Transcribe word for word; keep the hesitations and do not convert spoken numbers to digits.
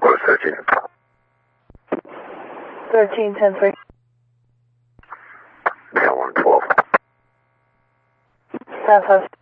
What is thirteen? thirteen ten three. Yeah, one twelve. South